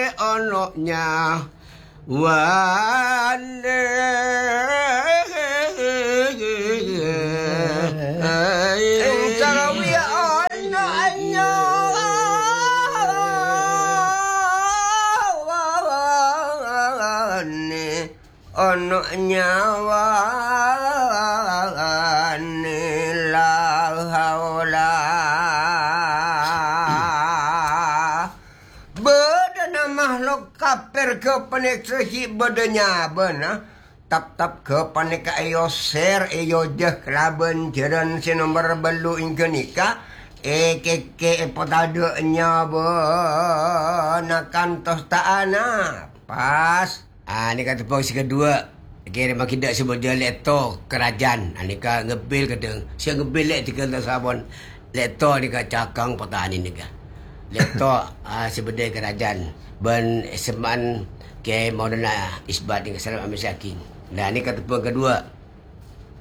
ono nyawane Sarawi ono nyawane ono nyawane la haula bedana makhluk kafir ke panik sehi bedanya bena tap ke panik ayo share ayo je kelaben jaran si nomor belu ingkenika ke potado nya bena kantos taana pas ni kata posisi kedua. Kira makin dak sebut dia leto kerajaan. Ni ka ngebil kadang. Sia ngebil lek tiga sabon. Leto ni ka cakang petani ni ka. Leto sebedai kerajaan. Ben seman ke modena isbat dengan salam amisakin. Nah ni kata kedua.